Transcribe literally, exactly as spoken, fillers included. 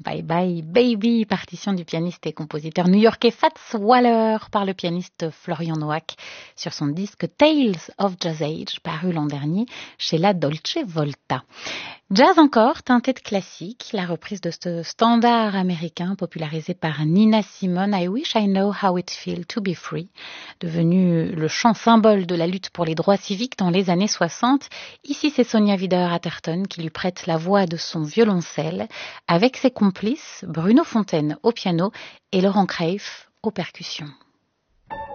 Bye Bye Baby, partition du pianiste et compositeur new-yorkais Fats Waller par le pianiste Florian Noack sur son disque Tales of Jazz Age, paru l'an dernier chez la Dolce Volta. Jazz encore, teinté de classique, la reprise de ce standard américain popularisé par Nina Simone, I Wish I Know How It Feels to Be Free, devenu le chant symbole de la lutte pour les droits civiques dans les années soixante. Ici, c'est Sonia Wider-Atherton qui lui prête la voix de son violoncelle avec ses complices Bruno Fontaine au piano et Laurent Kreif aux percussions.